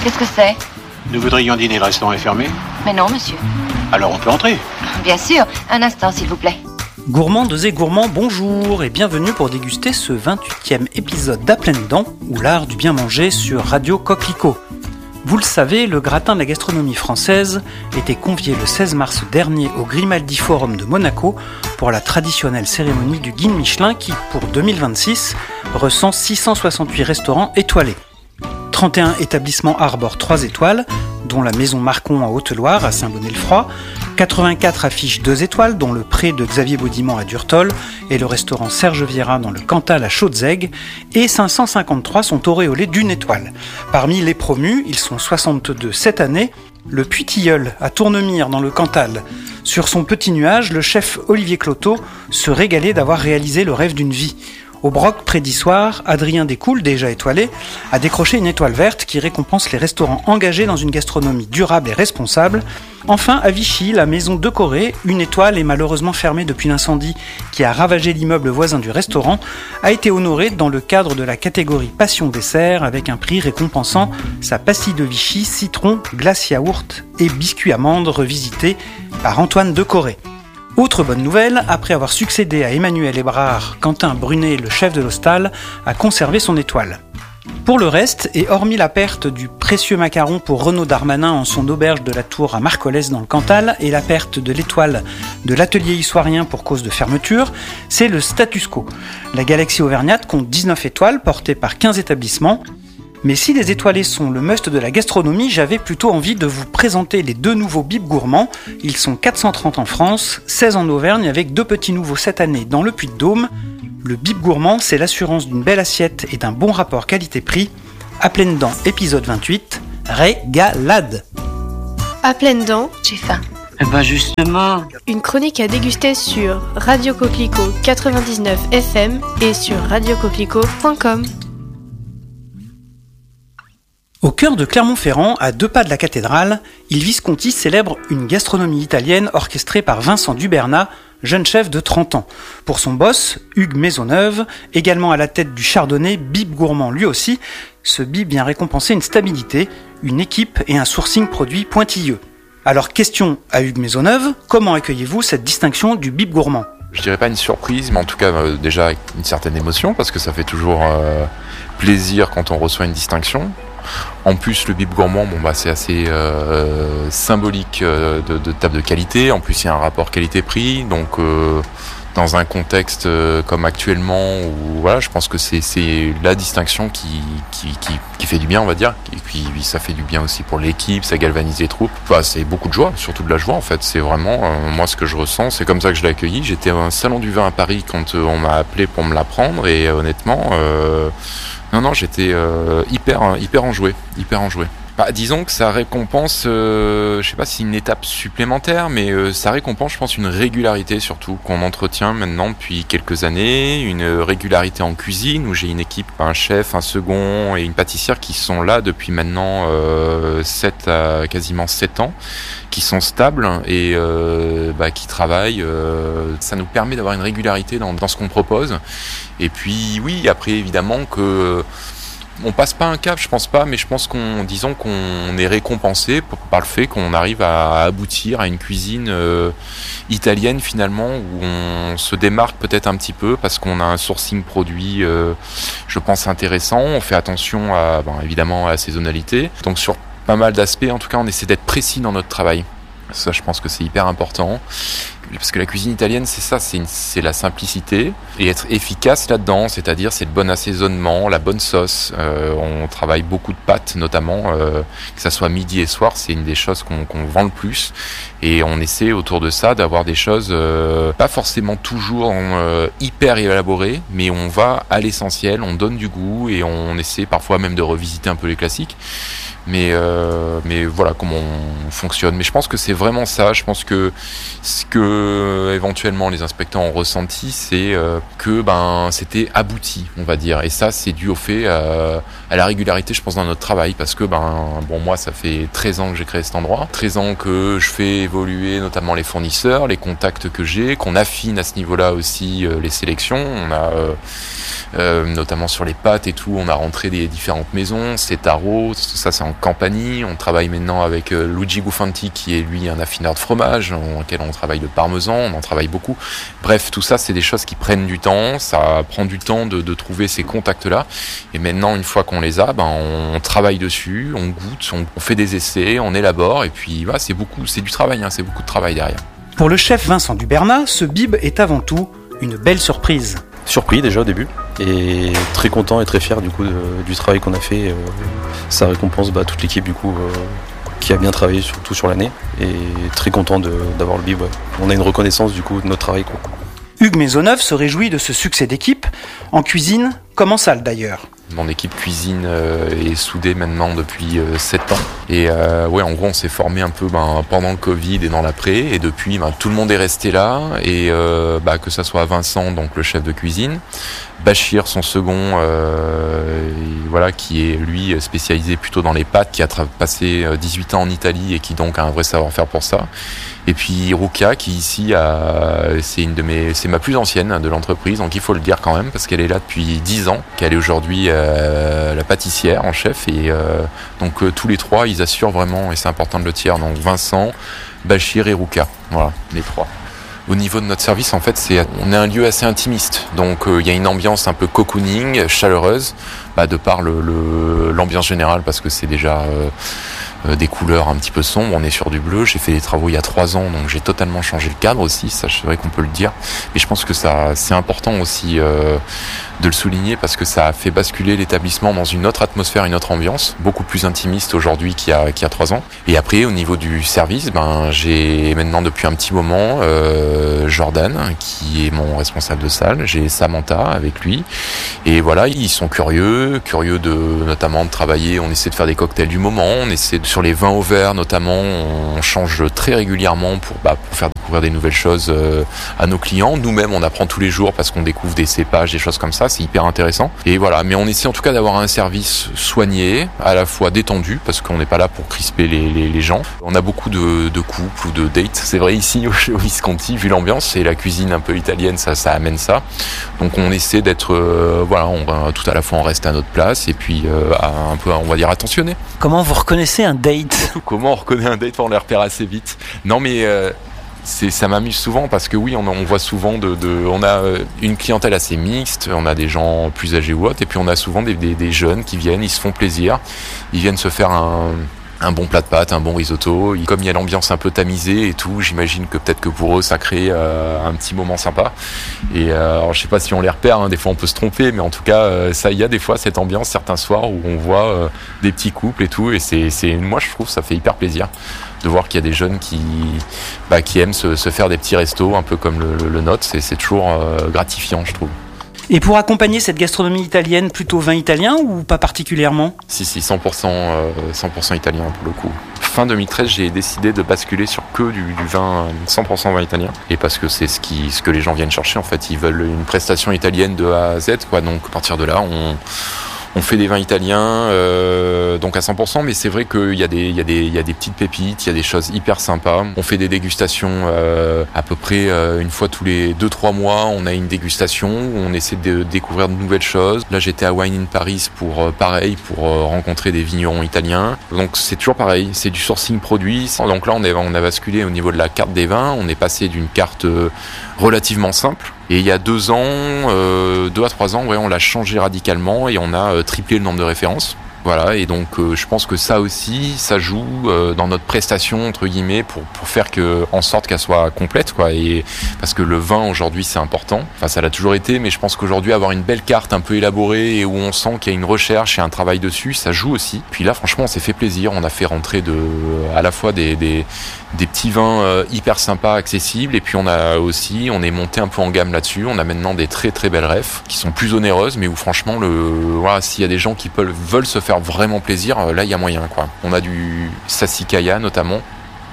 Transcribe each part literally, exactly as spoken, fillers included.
Qu'est-ce que c'est? Nous voudrions dîner, le restaurant est fermé. Mais non, monsieur. Alors on peut entrer. Bien sûr, un instant, s'il vous plaît. Gourmandes et gourmands, bonjour et bienvenue pour déguster ce vingt-huitième épisode d'À pleines dents, ou l'art du bien manger sur Radio Coquelicot. Vous le savez, le gratin de la gastronomie française était convié le seize mars dernier au Grimaldi Forum de Monaco pour la traditionnelle cérémonie du Guide Michelin qui, pour deux mille vingt-six, recense six cent soixante-huit restaurants étoilés. trente et un établissements arborent trois étoiles, dont la Maison Marcon en Haute-Loire à Saint-Bonnet-le-Froid, quatre-vingt-quatre affichent deux étoiles, dont le Pré de Xavier Baudimont à Durtol et le restaurant Serge Viera dans le Cantal à Chaudzègue, et cinq cent cinquante-trois sont auréolés d'une étoile. Parmi les promus, ils sont soixante-deux cette année, le Puy-Tilleul à Tournemire dans le Cantal. Sur son petit nuage, le chef Olivier Cloteau se régalait d'avoir réalisé le rêve d'une vie. Au Broc, près d'Issoire, Adrien Descoules, déjà étoilé, a décroché une étoile verte qui récompense les restaurants engagés dans une gastronomie durable et responsable. Enfin, à Vichy, la maison de Corée, une étoile et malheureusement fermée depuis l'incendie qui a ravagé l'immeuble voisin du restaurant, a été honorée dans le cadre de la catégorie Passion Dessert avec un prix récompensant sa pastille de Vichy, citron, glace yaourt et biscuit amande revisité par Antoine de Corée. Autre bonne nouvelle, après avoir succédé à Emmanuel Hébrard, Quentin Brunet, le chef de l'hostal, a conservé son étoile. Pour le reste, et hormis la perte du précieux macaron pour Renaud Darmanin en son auberge de la Tour à Marcolès dans le Cantal et la perte de l'étoile de l'atelier issoirien pour cause de fermeture, c'est le status quo. La Galaxie Auvergnate compte dix-neuf étoiles portées par quinze établissements. Mais si les étoilés sont le must de la gastronomie, j'avais plutôt envie de vous présenter les deux nouveaux bibs gourmands. Ils sont quatre cent trente en France, seize en Auvergne, avec deux petits nouveaux cette année dans le Puy-de-Dôme. Le bib gourmand, c'est l'assurance d'une belle assiette et d'un bon rapport qualité-prix. À pleines dents, épisode vingt-huit, régalade. À pleines dents, J'ai faim. Eh ben justement. une chronique à déguster sur Radio Coquelicot quatre-vingt-dix-neuf F M et sur radio coquelicot point com. Au cœur de Clermont-Ferrand, à deux pas de la cathédrale, Il Visconti célèbre une gastronomie italienne orchestrée par Vincent Dubernat, jeune chef de trente ans. Pour son boss, Hugues Maisonneuve, également à la tête du Chardonnay, bib gourmand lui aussi, ce bib vient récompenser une stabilité, une équipe et un sourcing produit pointilleux. Alors question à Hugues Maisonneuve, comment accueillez-vous cette distinction du bib gourmand ? Je dirais pas une surprise, mais en tout cas euh, déjà avec une certaine émotion, parce que ça fait toujours euh, plaisir quand on reçoit une distinction. En plus, le bib gourmand, bon bah c'est assez euh, symbolique euh, de, de table de qualité. En plus, il y a un rapport qualité-prix, donc euh, dans un contexte euh, comme actuellement, où voilà, je pense que c'est c'est la distinction qui qui qui, qui fait du bien, on va dire. Et puis ça fait du bien aussi pour l'équipe, ça galvanise les troupes. Enfin, c'est beaucoup de joie, surtout de la joie en fait. C'est vraiment euh, moi ce que je ressens. C'est comme ça que je l'ai accueilli. J'étais à un salon du vin à Paris quand euh, on m'a appelé pour me l'apprendre et euh, honnêtement. Euh, Non, non, j'étais euh, hyper, hyper enjoué, hyper enjoué. Bah, disons que ça récompense, euh, je sais pas si une étape supplémentaire, mais euh, ça récompense, je pense, une régularité surtout qu'on entretient maintenant depuis quelques années, une régularité en cuisine où j'ai une équipe, un chef, un second et une pâtissière qui sont là depuis maintenant euh, sept à quasiment sept ans, qui sont stables et euh, bah, qui travaillent. Euh, ça nous permet d'avoir une régularité dans, dans ce qu'on propose. Et puis oui, après évidemment que on passe pas un cap, je pense pas, mais je pense qu'on, disons qu'on est récompensé par le fait qu'on arrive à aboutir à une cuisine euh, italienne finalement où on se démarque peut-être un petit peu parce qu'on a un sourcing produit, euh, je pense intéressant. On fait attention à, bon, évidemment à la saisonnalité. Donc sur pas mal d'aspects, en tout cas, on essaie d'être précis dans notre travail. Ça, je pense que c'est hyper important. Parce que la cuisine italienne, c'est ça, c'est, une, c'est la simplicité et être efficace là-dedans, c'est-à-dire c'est le bon assaisonnement, la bonne sauce. Euh, on travaille beaucoup de pâtes, notamment, euh, que ça soit midi et soir, c'est une des choses qu'on, qu'on vend le plus. Et on essaie autour de ça d'avoir des choses euh, pas forcément toujours euh, hyper élaborées, mais on va à l'essentiel, on donne du goût et on essaie parfois même de revisiter un peu les classiques. Mais euh, mais voilà comment on fonctionne. Mais je pense que c'est vraiment ça. Je pense que ce que éventuellement les inspecteurs ont ressenti, c'est euh, que ben c'était abouti, on va dire. Et ça, c'est dû au fait euh, à la régularité, je pense, dans notre travail, parce que ben bon, moi ça fait treize ans que j'ai créé cet endroit, treize ans que je fais évoluer notamment les fournisseurs, les contacts que j'ai, qu'on affine à ce niveau-là aussi euh, les sélections. On a euh, euh, notamment sur les pâtes et tout, on a rentré des différentes maisons, Cetaro, tout ça c'est en Campanie. On travaille maintenant avec euh, Luigi Gufanti qui est lui un affineur de fromage, en lequel on travaille le parmesan, on en travaille beaucoup. Bref, tout ça c'est des choses qui prennent du temps, ça prend du temps de, de trouver ces contacts-là. Et maintenant, une fois qu'on les a, ben on travaille dessus, on goûte, on, on fait des essais, on élabore, et puis voilà, c'est beaucoup, c'est du travail, hein, c'est beaucoup de travail derrière. Pour le chef Vincent Dubernat, ce bib est avant tout une belle surprise. Surpris déjà au début, et très content et très fier du coup de, du travail qu'on a fait. Euh, ça récompense bah, toute l'équipe du coup euh, qui a bien travaillé surtout sur l'année, et très content de, d'avoir le bib. Ouais. On a une reconnaissance du coup de notre travail, quoi. Hugues Maisonneuve se réjouit de ce succès d'équipe, en cuisine comme en salle d'ailleurs. Mon équipe cuisine euh, est soudée maintenant depuis euh, sept ans. Et euh, ouais, en gros, on s'est formé un peu ben, pendant le Covid et dans l'après. Et depuis, ben, tout le monde est resté là. Et euh, bah, que ça soit Vincent, donc le chef de cuisine, Bachir, son second, euh, et, voilà, qui est lui spécialisé plutôt dans les pâtes, qui a tra- passé dix-huit ans en Italie et qui donc a un vrai savoir-faire pour ça. Et puis Ruka, qui ici a, c'est une de mes, c'est ma plus ancienne de l'entreprise, donc il faut le dire quand même parce qu'elle est là depuis dix ans, qu'elle est aujourd'hui euh, la pâtissière en chef, et euh, donc euh, tous les trois ils assurent vraiment, et c'est important de le dire. Donc Vincent, Bachir et Ruka, voilà les trois. Au niveau de notre service, en fait, c'est on est un lieu assez intimiste, donc il euh, y a une ambiance un peu cocooning, chaleureuse, bah, de par le, le l'ambiance générale, parce que c'est déjà euh, euh, des couleurs un petit peu sombres. On est sur du bleu. J'ai fait des travaux il y a trois ans, donc j'ai totalement changé le cadre aussi. Ça, c'est vrai qu'on peut le dire, mais je pense que ça, c'est important aussi euh, de le souligner, parce que ça a fait basculer l'établissement dans une autre atmosphère, une autre ambiance, beaucoup plus intimiste aujourd'hui qu'il y a qu'il y a trois ans. Et après, au niveau du service, ben j'ai maintenant depuis un petit moment euh, Jordan qui est mon responsable de salle. J'ai Samantha avec lui, et voilà, ils sont curieux, curieux de notamment de travailler. On essaie de faire des cocktails du moment, on essaie de, sur les vins au verre notamment, on change très régulièrement pour bah pour faire découvrir des nouvelles choses euh, à nos clients. Nous-mêmes, on apprend tous les jours parce qu'on découvre des cépages, des choses comme ça. C'est hyper intéressant. Et voilà, mais on essaie en tout cas d'avoir un service soigné, à la fois détendu, parce qu'on n'est pas là pour crisper les, les, les gens. On a beaucoup de, de couples ou de dates. C'est vrai ici au Visconti, vu l'ambiance et la cuisine un peu italienne, ça, ça amène ça. Donc on essaie d'être, euh, voilà, on, tout à la fois on reste à notre place, et puis euh, un peu, on va dire, attentionné. Comment vous reconnaissez un date ? Comment on reconnaît un date ? On les repère assez vite. Non mais euh, c'est, ça m'amuse souvent, parce que oui, on, on voit souvent de, de, on a une clientèle assez mixte, on a des gens plus âgés ou autres, et puis on a souvent des, des, des jeunes qui viennent, ils se font plaisir, ils viennent se faire un, un bon plat de pâtes, un bon risotto. Comme il y a l'ambiance un peu tamisée et tout, j'imagine que peut-être que pour eux ça crée euh, un petit moment sympa. Et euh, alors, je sais pas si on les repère, hein, des fois on peut se tromper, mais en tout cas euh, ça, il y a des fois cette ambiance certains soirs où on voit euh, des petits couples et tout, et c'est, c'est, moi je trouve ça fait hyper plaisir de voir qu'il y a des jeunes qui, bah, qui aiment se, se faire des petits restos, un peu comme le, le, le nôtre. C'est, c'est toujours euh, gratifiant, je trouve. Et pour accompagner cette gastronomie italienne, plutôt vin italien ou pas particulièrement ? Si, si, cent pour cent, euh, cent pour cent italien pour le coup. Fin deux mille treize, j'ai décidé de basculer sur que du, du vin cent pour cent vin italien. Et parce que c'est ce, qui, ce que les gens viennent chercher, en fait. Ils veulent une prestation italienne de A à Z, quoi. Donc à partir de là, on... On fait des vins italiens, euh, donc à cent pour cent, mais c'est vrai qu'il y a des, il y a des, il y a des petites pépites, il y a des choses hyper sympas. On fait des dégustations euh, à peu près euh, une fois tous les deux trois mois. On a une dégustation où on essaie de découvrir de nouvelles choses. Là, j'étais à Wine in Paris pour euh, pareil, pour euh, rencontrer des vignerons italiens. Donc c'est toujours pareil, c'est du sourcing produit. Donc là, on, est, on a basculé au niveau de la carte des vins. On est passé d'une carte euh, relativement simple. Et il y a deux ans, euh, deux à trois ans, ouais, on l'a changé radicalement et on a euh, triplé le nombre de références. Voilà, et donc euh, je pense que ça aussi, ça joue euh, dans notre prestation entre guillemets pour pour faire que en sorte qu'elle soit complète, quoi. Et parce que le vin aujourd'hui c'est important. Enfin, ça l'a toujours été, mais je pense qu'aujourd'hui avoir une belle carte un peu élaborée et où on sent qu'il y a une recherche et un travail dessus, ça joue aussi. Puis là, franchement, on s'est fait plaisir. On a fait rentrer de à la fois des des des petits vins euh, hyper sympas, accessibles, et puis on a aussi, on est monté un peu en gamme là-dessus. On a maintenant des très très belles refs qui sont plus onéreuses, mais où franchement, le voilà, s'il y a des gens qui peuvent veulent se faire vraiment plaisir, là il y a moyen, quoi. On a du Sassicaia notamment,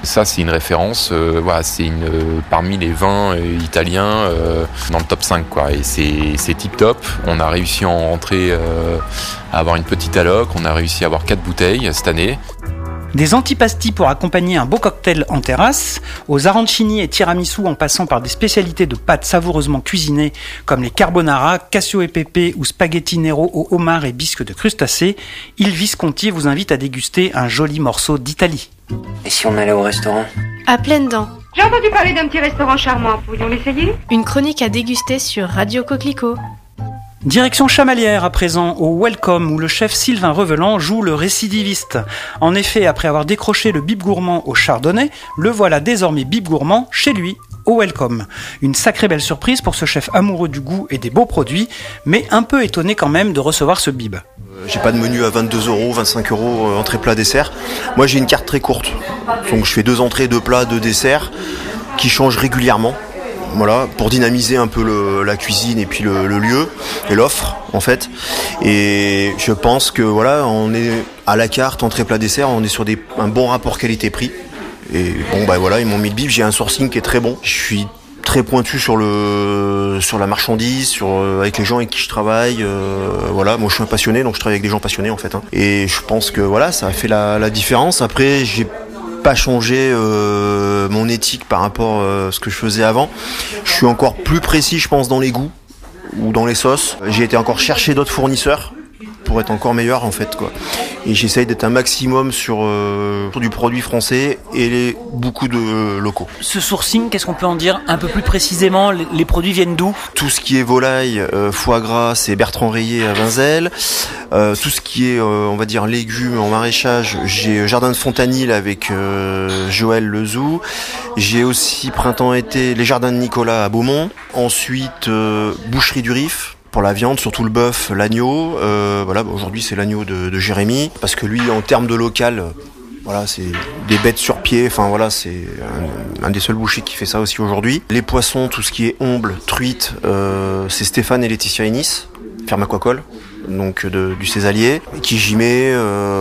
Ça, c'est une référence, euh, voilà, c'est une, euh, parmi les vins euh, italiens euh, dans le top cinq, quoi. Et c'est, c'est tip top. On a réussi à en rentrer, euh, à avoir une petite alloc. On a réussi à avoir quatre bouteilles cette année. Des antipastis pour accompagner un beau cocktail en terrasse, aux arancini et tiramisu en passant par des spécialités de pâtes savoureusement cuisinées comme les carbonara, cassio e pepe ou spaghetti nero au homard et bisques de crustacés, Il Visconti vous invite à déguster un joli morceau d'Italie. Et si on allait au restaurant ? À pleines dents, J'ai entendu parler d'un petit restaurant charmant. Pourrions l'essayer ? une chronique à déguster sur Radio Coquelicot. Direction Chamalières à présent, au Welcome, où le chef Sylvain Revelant joue le récidiviste. En effet, après avoir décroché le bib gourmand au Chardonnay, le voilà désormais bib gourmand chez lui, au Welcome. Une sacrée belle surprise pour ce chef amoureux du goût et des beaux produits, mais un peu étonné quand même de recevoir ce bib. J'ai pas de menu à vingt-deux euros, vingt-cinq euros, euh, entrée, plat, dessert. Moi j'ai une carte très courte, donc je fais deux entrées, deux plats, deux desserts, qui changent régulièrement. Voilà, pour dynamiser un peu le, la cuisine et puis le, le lieu et l'offre en fait. Et je pense que voilà, on est à la carte, entrée, plat, dessert, on est sur des, un bon rapport qualité-prix. Et bon bah voilà, ils m'ont mis le bib, j'ai un sourcing qui est très bon. Je suis très pointu sur le sur la marchandise, sur euh, avec les gens avec qui je travaille. Euh, voilà, moi je suis un passionné, donc je travaille avec des gens passionnés en fait. Hein. Et je pense que voilà, ça a fait la, la différence. Après, j'ai pas changé euh, mon éthique par rapport euh, à ce que je faisais avant. Je suis encore plus précis, je pense, dans les goûts ou dans les sauces. J'ai été encore chercher d'autres fournisseurs pour être encore meilleur en fait, quoi. Et j'essaye d'être un maximum sur, euh, sur du produit français et les, beaucoup de euh, locaux. Ce sourcing, qu'est-ce qu'on peut en dire un peu plus précisément ? Les, les produits viennent d'où ? Tout ce qui est volaille, euh, foie gras, c'est Bertrand Rayet à Vinzelles. Euh, tout ce qui est, euh, on va dire, légumes en maraîchage, j'ai Jardin de Fontanille avec euh, Joël Lezou. J'ai aussi Printemps-été, les Jardins de Nicolas à Beaumont. Ensuite, euh, Boucherie du Rif. Pour la viande, surtout le bœuf, l'agneau. Euh, voilà, bah aujourd'hui c'est l'agneau de, de Jérémy, parce que lui, en termes de local, euh, voilà, c'est des bêtes sur pied. Enfin voilà, c'est un, un des seuls bouchers qui fait ça aussi aujourd'hui. Les poissons, tout ce qui est omble, truite, euh, c'est Stéphane et Laetitia Ennis, ferme aquacole, donc de, du Césalier, qui j'y mets.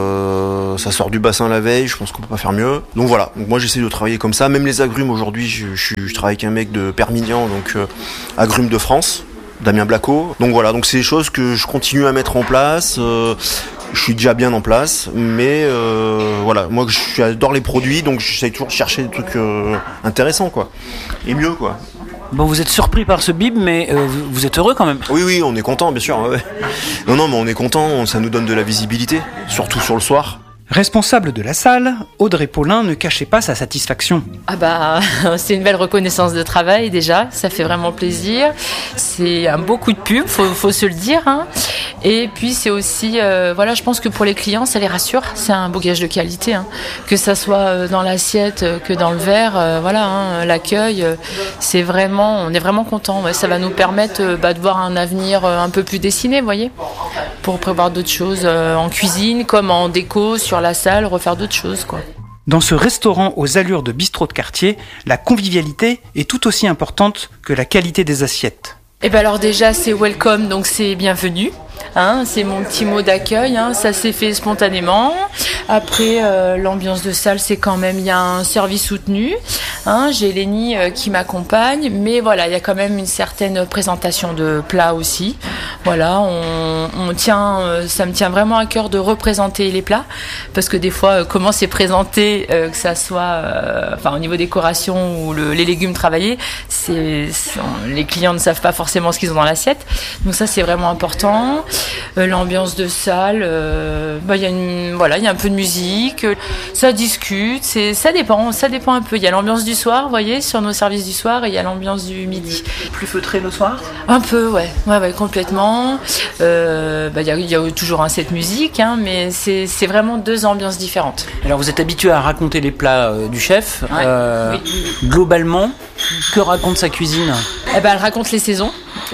Euh, ça sort du bassin la veille. Je pense qu'on peut pas faire mieux. Donc voilà. Donc moi j'essaie de travailler comme ça. Même les agrumes aujourd'hui, je, je, je travaille avec un mec de Permignan, donc euh, agrumes de France. Damien Blacot. Donc voilà, donc c'est des choses que je continue à mettre en place. Euh, je suis déjà bien en place, mais euh, voilà, moi j'adore les produits, donc j'essaie toujours de chercher des trucs euh, intéressants, quoi, et mieux, quoi. Bon, vous êtes surpris par ce bib, mais euh, vous êtes heureux quand même. Oui, oui, on est content, bien sûr. Ouais. Non, non, mais on est content, ça nous donne de la visibilité, surtout sur le soir. Responsable de la salle, Audrey Paulin ne cachait pas sa satisfaction. Ah bah, c'est une belle reconnaissance de travail déjà, ça fait vraiment plaisir. C'est un beau coup de pub, faut, faut se le dire. Hein. Et puis c'est aussi, euh, voilà, je pense que pour les clients, ça les rassure. C'est un beau gage de qualité, hein. Que ça soit dans l'assiette, que dans le verre, euh, voilà, hein, l'accueil, c'est vraiment, on est vraiment content. Ouais, ça va nous permettre euh, bah, de voir un avenir un peu plus dessiné, vous voyez, pour prévoir d'autres choses euh, en cuisine comme en déco sur la salle, refaire d'autres choses, quoi. Dans ce restaurant aux allures de bistrot de quartier, la convivialité est tout aussi importante que la qualité des assiettes. Et ben alors déjà c'est welcome, donc c'est bienvenue. Hein, c'est mon petit mot d'accueil, hein, ça s'est fait spontanément. Après, euh, l'ambiance de salle, c'est quand même, il y a un service soutenu. Hein, j'ai Lénie euh, qui m'accompagne, mais voilà, il y a quand même une certaine présentation de plats aussi. Voilà, on, on tient, euh, ça me tient vraiment à cœur de représenter les plats, parce que des fois, euh, comment c'est présenté, euh, que ça soit, euh, enfin, au niveau décoration ou le, les légumes travaillés, c'est, c'est on, les clients ne savent pas forcément ce qu'ils ont dans l'assiette. Donc ça, c'est vraiment important. Euh, l'ambiance de salle, euh, bah, y a une, voilà, il y a un peu de musique, euh, ça discute, c'est, ça dépend, ça dépend un peu. Il y a l'ambiance du soir, vous voyez, sur nos services du soir, et il y a l'ambiance du midi. Plus feutré le soir ? Un peu, ouais, ouais, ouais, complètement. Euh, bah, il y a, il y a toujours un set musique, hein, mais c'est, c'est vraiment deux ambiances différentes. Alors vous êtes habitué à raconter les plats euh, du chef. Ouais, euh, oui, oui, oui. Globalement, que raconte sa cuisine ? Eh ben, elle raconte les saisons.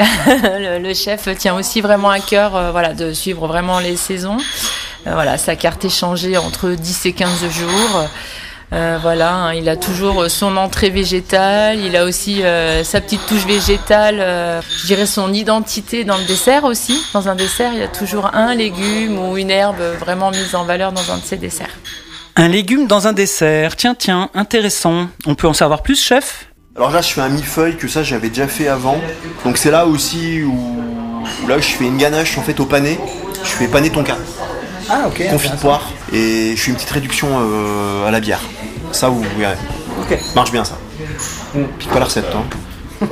le, le chef tient aussi vraiment à cœur, euh, voilà, de suivre vraiment les saisons. Euh, voilà, sa carte est changée entre dix et quinze jours. Euh, voilà, hein, il a toujours son entrée végétale, il a aussi euh, sa petite touche végétale, euh, je dirais son identité dans le dessert aussi. Dans un dessert, il y a toujours un légume ou une herbe vraiment mise en valeur dans un de ses desserts. Un légume dans un dessert, tiens tiens, intéressant. On peut en savoir plus, chef ? Alors là, je fais un millefeuille que ça, j'avais déjà fait avant. Donc c'est là aussi où, où là, je fais une ganache en fait au pané. Je fais pané tonka. Ah ok. Confit de poire. Et je fais une petite réduction euh, à la bière. Ça, vous verrez. Ok. Marche bien ça. Pique pas la recette, hein.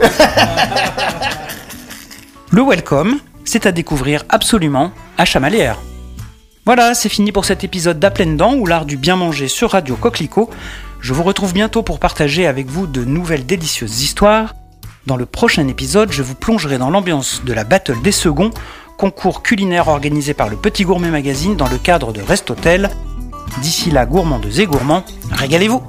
Le welcome, c'est à découvrir absolument à Chamalières. Voilà, c'est fini pour cet épisode d'À pleines dents ou l'art du bien manger sur Radio Coquelicot. Je vous retrouve bientôt pour partager avec vous de nouvelles délicieuses histoires. Dans le prochain épisode, je vous plongerai dans l'ambiance de la Battle des Seconds, concours culinaire organisé par le Petit Gourmet Magazine dans le cadre de Restotel. D'ici là, gourmandeuses et gourmands, régalez-vous!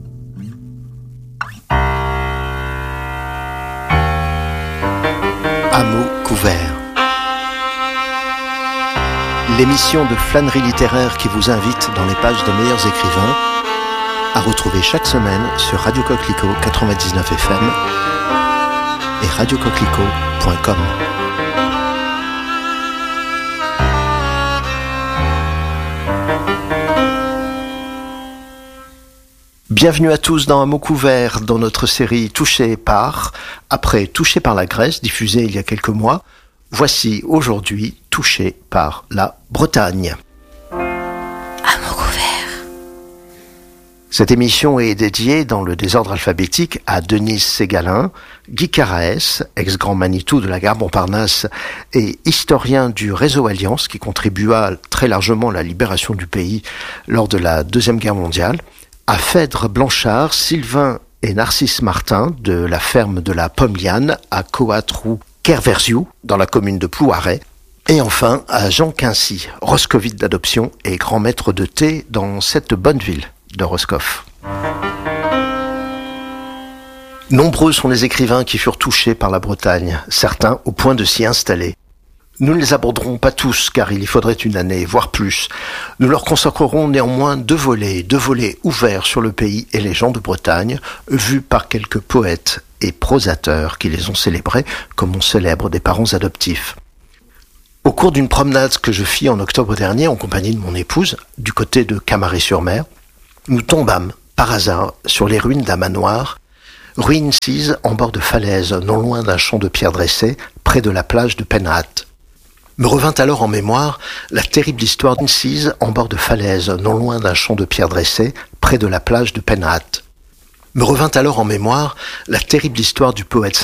À mots couverts. L'émission de flânerie littéraire qui vous invite dans les pages des meilleurs écrivains, à retrouver chaque semaine sur Radio Coquelicot quatre-vingt-dix-neuf F M et radio coquelicot point com. Bienvenue à tous dans Un mot couvert, dans notre série Touché par, après Touché par la Grèce, diffusée il y a quelques mois, voici aujourd'hui Touché par la Bretagne. Un mot couvert. Cette émission est dédiée, dans le désordre alphabétique, à Denise Ségalin, Guy Caraès, ex-grand Manitou de la gare Montparnasse et historien du réseau Alliance, qui contribua très largement à la libération du pays lors de la Deuxième Guerre mondiale, à Phèdre Blanchard, Sylvain et Narcisse Martin de la ferme de la Pomme-Liane à Coatroup-Kerverziou, dans la commune de Plouaret, et enfin à Jean Quincy, roscovite d'adoption et grand maître de thé dans cette bonne ville de Roscoff. Nombreux sont les écrivains qui furent touchés par la Bretagne, certains au point de s'y installer. Nous ne les aborderons pas tous, car il y faudrait une année, voire plus. Nous leur consacrerons néanmoins deux volets, deux volets ouverts sur le pays et les gens de Bretagne, vus par quelques poètes et prosateurs qui les ont célébrés comme on célèbre des parents adoptifs. Au cours d'une promenade que je fis en octobre dernier en compagnie de mon épouse, du côté de Camaret-sur-Mer, nous tombâmes, par hasard, sur les ruines d'un manoir, ruines sises en bord de falaise, non loin d'un champ de pierre dressée, près de la plage de Penrith. Me revint alors en mémoire la terrible histoire d'une cise en bord de falaise, non loin d'un champ de pierre dressée, près de la plage de Penrith. Me revint alors en mémoire la terrible histoire du poète